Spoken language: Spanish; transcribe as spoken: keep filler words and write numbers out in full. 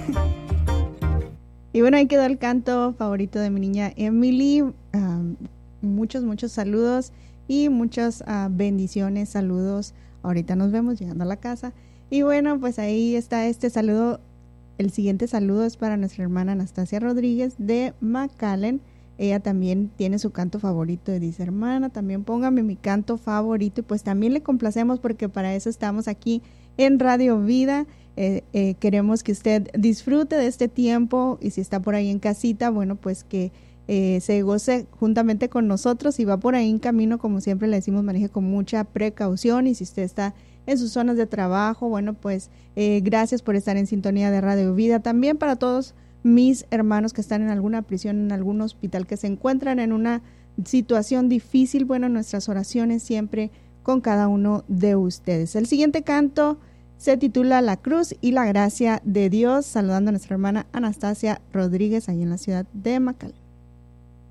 Y bueno, ahí quedó el canto favorito de mi niña Emily. Um, muchos, muchos saludos y muchas uh, bendiciones, saludos. Ahorita nos vemos llegando a la casa. Y bueno, pues ahí está este saludo. El siguiente saludo es para nuestra hermana Anastasia Rodríguez de McAllen. Ella también tiene su canto favorito y dice, hermana, también póngame mi canto favorito. Y pues también le complacemos porque para eso estamos aquí en Radio Vida. Eh, eh, queremos que usted disfrute de este tiempo y si está por ahí en casita, bueno, pues que eh, se goce juntamente con nosotros. Si va por ahí en camino, como siempre le decimos, maneje con mucha precaución, y si usted está en sus zonas de trabajo, bueno, pues eh, gracias por estar en sintonía de Radio Vida. También para todos mis hermanos que están en alguna prisión, en algún hospital, que se encuentran en una situación difícil, bueno, nuestras oraciones siempre con cada uno de ustedes. El siguiente canto se titula La Cruz y la Gracia de Dios, saludando a nuestra hermana Anastasia Rodríguez ahí en la ciudad de McAllen.